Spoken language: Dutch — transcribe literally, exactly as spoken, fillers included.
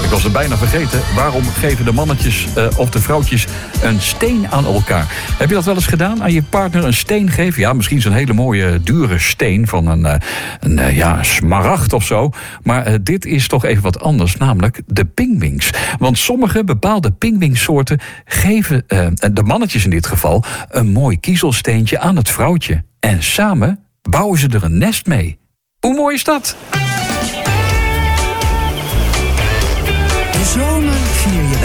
Ik was het bijna vergeten. Waarom geven de mannetjes uh, of de vrouwtjes een steen aan elkaar? Heb je dat wel eens gedaan? Aan je partner een steen geven? Ja, misschien zo'n hele mooie, dure steen van een, uh, een uh, ja, smaragd of zo. Maar uh, dit is toch even wat anders, namelijk de pingwings. Want sommige bepaalde pingwingsoorten geven, uh, de mannetjes in dit geval, een mooi kiezelsteentje aan het vrouwtje. En samen bouwen ze er een nest mee. Hoe mooi is dat? De zomer vier je bij